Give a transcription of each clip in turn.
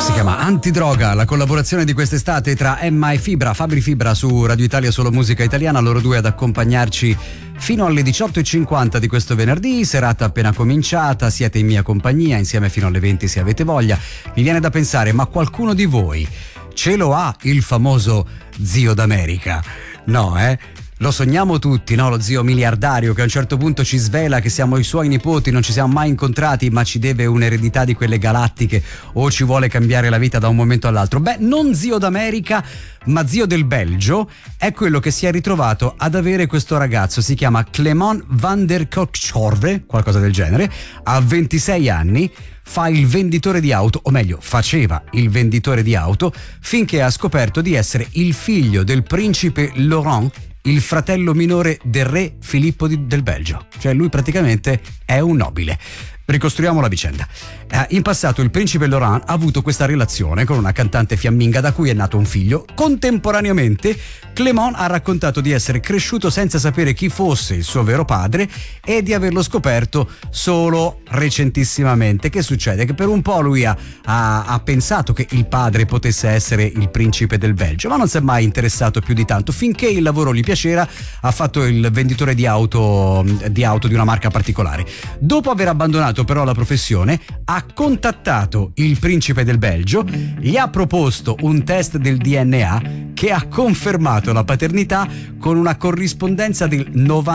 Si chiama Antidroga, la collaborazione di quest'estate tra Emma e Fibra, Fabri Fibra su Radio Italia Solo Musica Italiana, loro due ad accompagnarci fino alle 18:50 di questo venerdì, serata appena cominciata, siete in mia compagnia, insieme fino alle 20 se avete voglia. Mi viene da pensare, ma qualcuno di voi ce lo ha il famoso zio d'America? No, Lo sogniamo tutti, no? Lo zio miliardario che a un certo punto ci svela che siamo i suoi nipoti, non ci siamo mai incontrati, ma ci deve un'eredità di quelle galattiche o ci vuole cambiare la vita da un momento all'altro. Beh, non zio d'America, ma zio del Belgio è quello che si è ritrovato ad avere questo ragazzo. Si chiama Clément van der Kolkschorve, qualcosa del genere, ha 26 anni. Fa il venditore di auto, o meglio, faceva il venditore di auto, finché ha scoperto di essere il figlio del principe Laurent, il fratello minore del re Filippo del Belgio. Cioè lui praticamente è un nobile. Ricostruiamo la vicenda. In passato il principe Laurent ha avuto questa relazione con una cantante fiamminga da cui è nato un figlio. Contemporaneamente Clément ha raccontato di essere cresciuto senza sapere chi fosse il suo vero padre e di averlo scoperto solo recentissimamente. Che succede? Che per un po' lui ha pensato che il padre potesse essere il principe del Belgio, ma non si è mai interessato più di tanto. Finché il lavoro gli piaceva, ha fatto il venditore di auto di una marca particolare. Dopo aver abbandonato però la professione, ha contattato il principe del Belgio, gli ha proposto un test del DNA che ha confermato la paternità con una corrispondenza del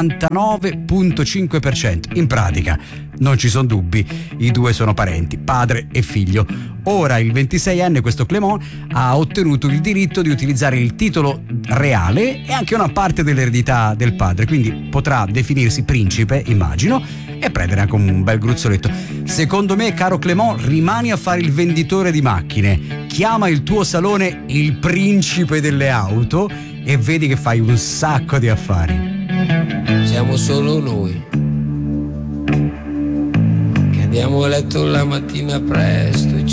99,5%. In pratica non ci sono dubbi, i due sono parenti, padre e figlio. Ora il 26enne, questo Clément, ha ottenuto il diritto di utilizzare il titolo reale e anche una parte dell'eredità del padre, quindi potrà definirsi principe, immagino, e prendere anche un bel gruzzoletto. Secondo me, caro Clément, rimani a fare il venditore di macchine, chiama il tuo salone il principe delle auto e vedi che fai un sacco di affari. Siamo solo noi che andiamo a letto la mattina presto